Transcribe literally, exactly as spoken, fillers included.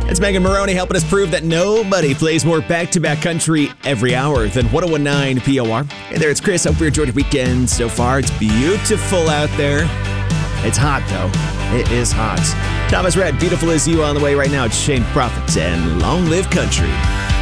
It's Megan Maroney helping us prove that nobody plays more back-to-back country every hour than one oh one point nine P O R. Hey there, it's Chris. Hope you enjoyed your weekend so far. It's beautiful out there. It's hot, though. It is hot. Thomas Rhett, Beautiful As You on the way right now. It's Shane Prophet and Long Live Country.